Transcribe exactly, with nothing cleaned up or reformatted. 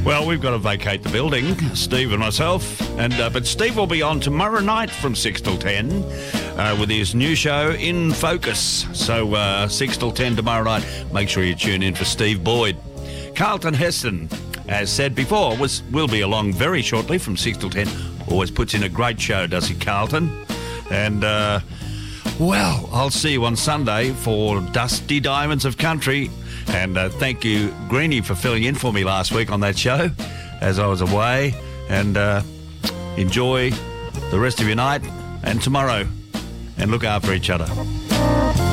Well, we've got to vacate the building, Steve and myself, and uh, but Steve will be on tomorrow night from six till ten uh, with his new show, In Focus. So uh, six till ten tomorrow night. Make sure you tune in for Steve Boyd. Carlton Heston, as said before, was will be along very shortly from six till ten. Always puts in a great show, does he, Carlton? And, uh, well, I'll see you on Sunday for Dusty Diamonds of Country. And uh, thank you, Greenie, for filling in for me last week on that show as I was away. And uh, enjoy the rest of your night and tomorrow. And look after each other.